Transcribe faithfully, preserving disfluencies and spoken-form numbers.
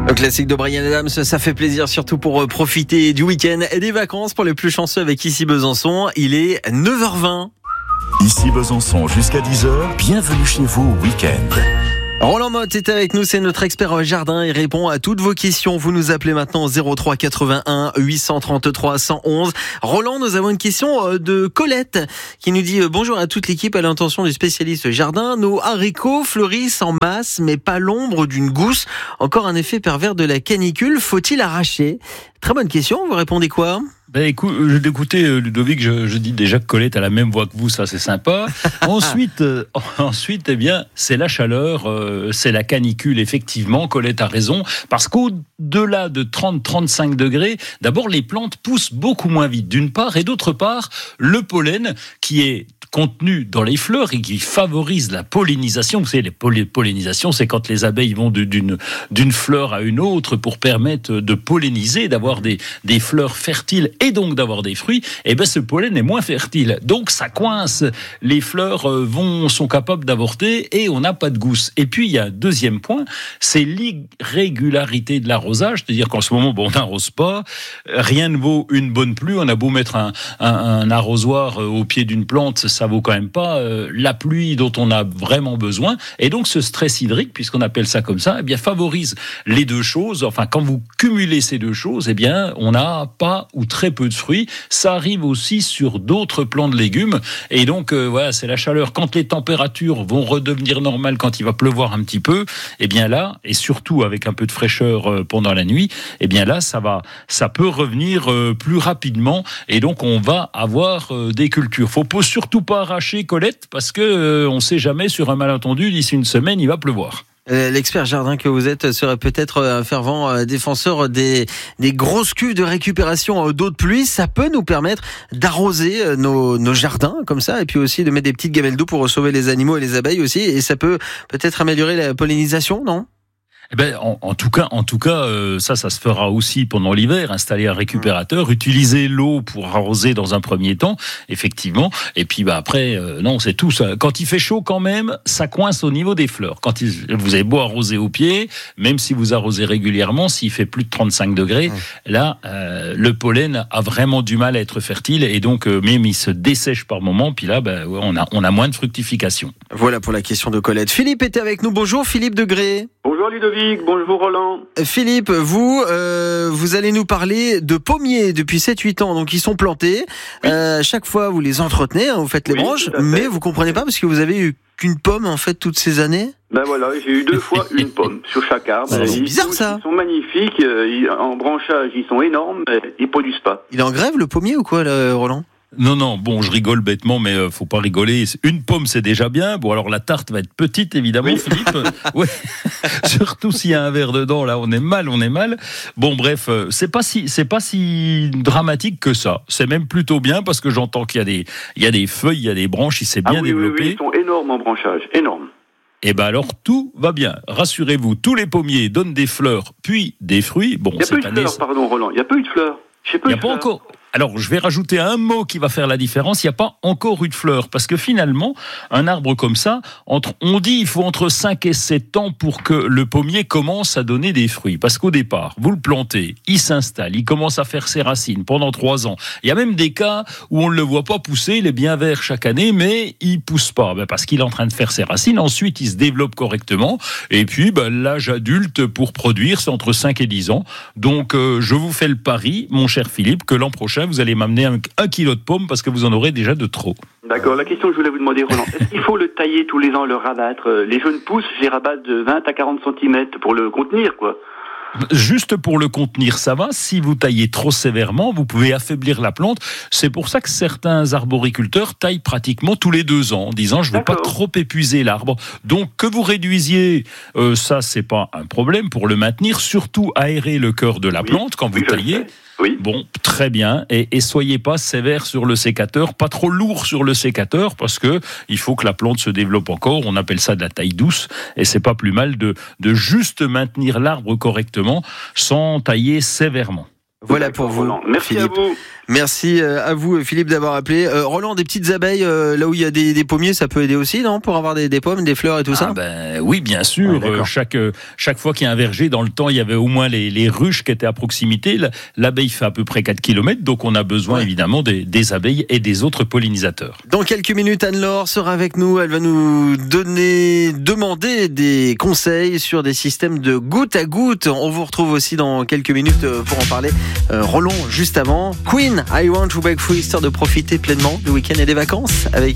Le classique de Bryan Adams, ça fait plaisir, surtout pour profiter du week-end et des vacances pour les plus chanceux avec Ici Besançon. Il est neuf heures vingt. Ici Besançon jusqu'à dix heures, bienvenue chez vous au week-end. Roland Motte est avec nous, c'est notre expert jardin. Il répond à toutes vos questions. Vous nous appelez maintenant au zéro trois quatre-vingt-un huit cent trente-trois cent onze. Roland, nous avons une question de Colette qui nous dit « Bonjour à toute l'équipe, à l'intention du spécialiste jardin. Nos haricots fleurissent en masse, mais pas l'ombre d'une gousse. Encore un effet pervers de la canicule. Faut-il arracher ?» Très bonne question, vous répondez quoi ? Ben écoute, écoutez Ludovic, je, je dis déjà que Colette a la même voix que vous, ça c'est sympa. ensuite, euh, ensuite, eh bien, c'est la chaleur, euh, c'est la canicule. Effectivement, Colette a raison, parce qu'au-delà de trente à trente-cinq degrés, d'abord les plantes poussent beaucoup moins vite, d'une part, et d'autre part, le pollen qui est contenu dans les fleurs et qui favorise la pollinisation. Vous savez, les poll- pollinisations, c'est quand les abeilles vont de, d'une, d'une fleur à une autre pour permettre de polliniser, d'avoir des, des fleurs fertiles et donc d'avoir des fruits. Et ben ce pollen est moins fertile. Donc ça coince. Les fleurs vont, sont capables d'avorter et on n'a pas de gousse. Et puis il y a un deuxième point, c'est l'irrégularité de l'arrosage. C'est-à-dire qu'en ce moment, bon, on n'arrose pas. Rien ne vaut une bonne pluie. On a beau mettre un, un, un arrosoir au pied d'une plante, ça vaut quand même pas euh, la pluie dont on a vraiment besoin. Et donc ce stress hydrique, puisqu'on appelle ça comme ça, eh bien favorise les deux choses. Enfin, quand vous cumulez ces deux choses, eh bien on n'a pas ou très peu de fruits. Ça arrive aussi sur d'autres plants de légumes. Et donc euh, voilà, c'est la chaleur. Quand les températures vont redevenir normales, quand il va pleuvoir un petit peu, eh bien là, et surtout avec un peu de fraîcheur euh, pendant la nuit, eh bien là, ça va, ça peut revenir euh, plus rapidement. Et donc on va avoir euh, des cultures. Faut pas surtout pas arracher Colette, parce que euh, on sait jamais, sur un malentendu, d'ici une semaine, il va pleuvoir. L'expert jardin que vous êtes serait peut-être un fervent défenseur des, des grosses cuves de récupération d'eau de pluie. Ça peut nous permettre d'arroser nos, nos jardins comme ça, et puis aussi de mettre des petites gamelles d'eau pour sauver les animaux et les abeilles aussi. Et ça peut peut-être améliorer la pollinisation, non ? Eh ben, en, en tout cas, en tout cas, euh, ça, ça se fera aussi pendant l'hiver. Installer un récupérateur, utiliser l'eau pour arroser dans un premier temps, effectivement. Et puis, bah après, euh, non, c'est tout ça. Quand il fait chaud, quand même, ça coince au niveau des fleurs. Quand il, vous avez beau arroser au pied, même si vous arrosez régulièrement, s'il fait plus de trente-cinq degrés, mmh. là, euh, le pollen a vraiment du mal à être fertile, et donc euh, même il se dessèche par moment. Puis là, bah, on a, on a moins de fructification. Voilà pour la question de Colette. Philippe était avec nous. Bonjour, Philippe Degré. Bonjour Ludovic, bonjour Roland. Philippe, vous, euh, vous allez nous parler de pommiers depuis sept huit ans, donc ils sont plantés. Oui. Euh, chaque fois, vous les entretenez, hein, vous faites les oui, branches, mais vous comprenez pas parce que vous avez eu qu'une pomme en fait toutes ces années. Ben voilà, j'ai eu deux fois une pomme sur chaque arbre. C'est ils bizarre ça. Ils sont magnifiques, ils, en branchage ils sont énormes, mais ils produisent pas. Il est en grève le pommier ou quoi, là, Roland ? Non, non, bon, je rigole bêtement, mais euh, faut pas rigoler. Une pomme, c'est déjà bien. Bon, alors la tarte va être petite, évidemment, oui. Philippe. Ouais. Surtout s'il y a un verre dedans, là, on est mal, on est mal. Bon, bref, euh, c'est pas si, c'est pas si dramatique que ça. C'est même plutôt bien, parce que j'entends qu'il y a des, il y a des feuilles, il y a des branches, il s'est bien ah, oui, développé. Oui, oui, ils sont énormes en branchage, énormes. Eh ben alors, tout va bien. Rassurez-vous, tous les pommiers donnent des fleurs, puis des fruits. Bon, il y a cette peu de année, fleurs, pardon, Roland. Il y a peu de fleurs. Il n'y a pas encore. Alors, je vais rajouter un mot qui va faire la différence. Il n'y a pas encore eu de fleurs. Parce que finalement, un arbre comme ça, entre, on dit qu'il faut entre cinq et sept ans pour que le pommier commence à donner des fruits. Parce qu'au départ, vous le plantez, il s'installe, il commence à faire ses racines pendant trois ans. Il y a même des cas où on ne le voit pas pousser, il est bien vert chaque année, mais il ne pousse pas. Ben parce qu'il est en train de faire ses racines. Ensuite, il se développe correctement. Et puis, ben, l'âge adulte pour produire, c'est entre cinq et dix ans. Donc, euh, je vous fais le pari, mon cher Philippe, que l'an prochain, vous allez m'amener un, un kilo de pommes parce que vous en aurez déjà de trop. D'accord, la question que je voulais vous demander, Roland, est-ce qu'il faut le tailler tous les ans, le rabattre ? Les jeunes pousses, je les rabatte de vingt à quarante centimètres pour le contenir, quoi. Juste pour le contenir, ça va. Si vous taillez trop sévèrement, vous pouvez affaiblir la plante. C'est pour ça que certains arboriculteurs taillent pratiquement tous les deux ans, en disant je ne veux pas trop épuiser l'arbre. Donc que vous réduisiez, euh, ça c'est pas un problème pour le maintenir. Surtout aérer le cœur de la oui, plante quand vous oui, taillez. Oui. Bon, très bien. Et, et soyez pas sévère sur le sécateur, pas trop lourd sur le sécateur, parce que il faut que la plante se développe encore. On appelle ça de la taille douce, et c'est pas plus mal de, de juste maintenir l'arbre correctement sans tailler sévèrement. Voilà pour vous. Roland. Merci Philippe. à vous. Merci à vous, Philippe, d'avoir appelé. Euh, Roland, des petites abeilles, euh, là où il y a des, des pommiers, ça peut aider aussi, non? Pour avoir des, des pommes, des fleurs et tout ça? Ah ben, oui, bien sûr. Ah, euh, chaque, euh, chaque fois qu'il y a un verger, dans le temps, il y avait au moins les, les ruches qui étaient à proximité. L'abeille fait à peu près quatre kilomètres, donc on a besoin ouais. évidemment des, des abeilles et des autres pollinisateurs. Dans quelques minutes, Anne-Laure sera avec nous. Elle va nous donner, demander des conseils sur des systèmes de goutte à goutte. On vous retrouve aussi dans quelques minutes pour en parler. Euh, Roland, juste avant. Queen, I Want to Break Free, histoire de profiter pleinement du week-end et des vacances avec